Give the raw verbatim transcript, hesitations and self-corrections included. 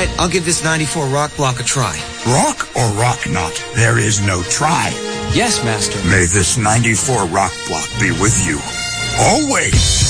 right, I'll give this ninety-four rock block a try. Rock or rock not, there is no try. Yes, Master. May this ninety-four rock block be with you. Always.